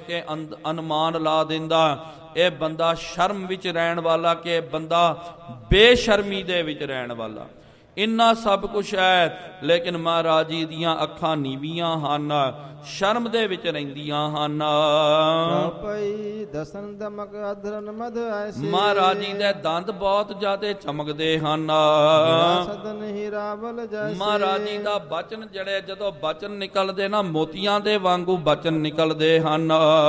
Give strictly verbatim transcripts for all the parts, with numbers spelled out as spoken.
ਵੇਖ के अनुमान ला दिंदा ਇਹ ਬੰਦਾ ਸ਼ਰਮ ਵਿੱਚ ਰਹਿਣ ਵਾਲਾ ਕਿ ਇਹ ਬੰਦਾ ਬੇਸ਼ਰਮੀ ਦੇ ਵਿੱਚ ਰਹਿਣ ਵਾਲਾ। ਇੰਨਾ ਸਭ ਕੁਛ ਹੈ, ਲੇਕਿਨ ਮਹਾਰਾਜ ਜੀ ਦੀਆਂ ਅੱਖਾਂ ਨੀਵੀਆਂ ਹਨ, ਸ਼ਰਮ ਦੇ ਵਿੱਚ ਰਹਿੰਦੀਆਂ ਹਨ। ਮਹਾਰਾਜ ਜੀ ਦੇ ਦੰਦ ਬਹੁਤ ਜ਼ਿਆਦਾ ਚਮਕਦੇ ਹਨ। ਮਹਾਰਾਜ ਜੀ ਦਾ ਬਚਨ ਜਿਹੜੇ ਜਦੋਂ ਬਚਨ ਨਿਕਲਦੇ ਨਾ ਮੋਤੀਆਂ ਦੇ ਵਾਂਗੂ ਬਚਨ ਨਿਕਲਦੇ ਹਨ।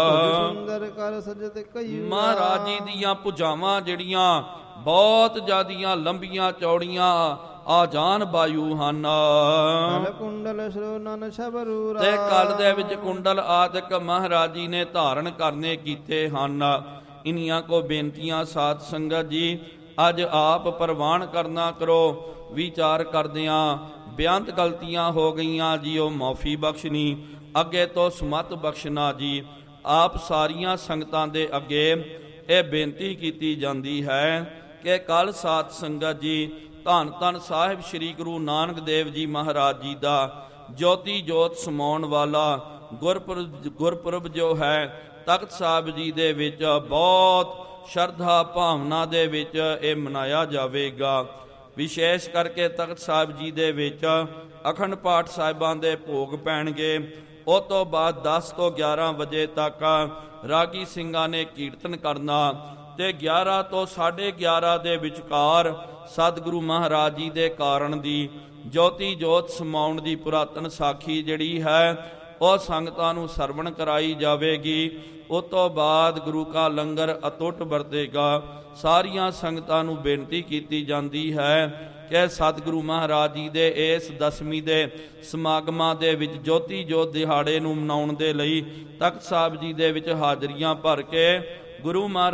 ਮਹਾਰਾਜ ਜੀ ਦੀਆਂ ਭੁਜਾਵਾਂ ਜਿਹੜੀਆਂ ਬਹੁਤ ਜ਼ਿਆਦੀਆਂ ਲੰਬੀਆਂ ਚੌੜੀਆਂ ਆਜਾਨ ਬਾਯੂ ਹਨ। ਤੇ ਕਲ ਦੇ ਵਿੱਚ ਕੁੰਡਲ ਆਦਿਕ ਮਹਾਰਾਜ ਜੀ ਨੇ ਧਾਰਨ ਕਰਨੇ ਕੀਤੇ ਹਨ। ਇਨੀਆਂ ਕੋ ਬੇਨਤੀਆਂ ਸਾਧ ਸੰਗਤ ਜੀ ਅੱਜ ਆਪ ਪ੍ਰਵਾਨ ਕਰਨਾ ਕਰੋ। ਵਿਚਾਰ ਕਰਦਿਆਂ ਬੇਅੰਤ ਗਲਤੀਆਂ ਹੋ ਗਈਆਂ ਜੀ, ਉਹ ਮਾਫੀ ਬਖਸ਼ਣੀ, ਅੱਗੇ ਤੋਂ ਸਮਤ ਬਖਸ਼ਣਾ ਜੀ। ਆਪ ਸਾਰੀਆਂ ਸੰਗਤਾਂ ਦੇ ਅੱਗੇ ਇਹ ਬੇਨਤੀ ਕੀਤੀ ਜਾਂਦੀ ਹੈ ਕਿ ਕੱਲ ਸਾਧ ਸੰਗਤ ਜੀ ਧੰਨ ਧੰਨ ਸਾਹਿਬ ਸ੍ਰੀ ਗੁਰੂ ਨਾਨਕ ਦੇਵ ਜੀ ਮਹਾਰਾਜ ਜੀ ਦਾ ਜੋਤੀ ਜੋਤ ਸਮਾਉਣ ਵਾਲਾ ਗੁਰਪੁਰਬ ਗੁਰਪੁਰਬ ਜੋ ਹੈ ਤਖਤ ਸਾਹਿਬ ਜੀ ਦੇ ਵਿੱਚ ਬਹੁਤ ਸ਼ਰਧਾ ਭਾਵਨਾ ਦੇ ਵਿੱਚ ਇਹ ਮਨਾਇਆ ਜਾਵੇਗਾ। ਵਿਸ਼ੇਸ਼ ਕਰਕੇ ਤਖਤ ਸਾਹਿਬ ਜੀ ਦੇ ਵਿੱਚ ਅਖੰਡ ਪਾਠ ਸਾਹਿਬਾਂ ਦੇ ਭੋਗ ਪੈਣਗੇ। ਉਹ ਤੋਂ ਬਾਅਦ ਦਸ ਤੋਂ ਗਿਆਰਾਂ ਵਜੇ ਤੱਕ ਰਾਗੀ ਸਿੰਘਾਂ ਨੇ ਕੀਰਤਨ ਕਰਨਾ ਤੇ ਗਿਆਰਾਂ ਤੋਂ ਸਾਢੇ ਗਿਆਰਾਂ ਦੇ ਵਿਚਕਾਰ ਸਤਿਗੁਰੂ ਮਹਾਰਾਜ ਜੀ ਦੇ ਕਾਰਨ ਦੀ ਜੋਤੀ ਜੋਤ ਸਮਾਉਣ ਦੀ ਪੁਰਾਤਨ ਸਾਖੀ ਜਿਹੜੀ ਹੈ ਉਹ ਸੰਗਤਾਂ ਨੂੰ ਸਰਵਣ ਕਰਾਈ ਜਾਵੇਗੀ। ਉਸ ਤੋਂ ਬਾਅਦ ਗੁਰੂ ਕਾ ਲੰਗਰ ਅਤੁੱਟ ਵਰਤੇਗਾ। ਸਾਰੀਆਂ ਸੰਗਤਾਂ ਨੂੰ ਬੇਨਤੀ ਕੀਤੀ ਜਾਂਦੀ ਹੈ ਕਿ ਸਤਿਗੁਰੂ ਮਹਾਰਾਜ ਜੀ ਦੇ ਇਸ ਦਸਵੀਂ ਦੇ ਸਮਾਗਮਾਂ ਦੇ ਵਿੱਚ ਜੋਤੀ ਜੋਤ ਦਿਹਾੜੇ ਨੂੰ ਮਨਾਉਣ ਦੇ ਲਈ ਤਖਤ ਸਾਹਿਬ ਜੀ ਦੇ ਵਿੱਚ ਹਾਜ਼ਰੀਆਂ ਭਰ ਕੇ ਗੁਰੂ ਮਹਾਰਾਜ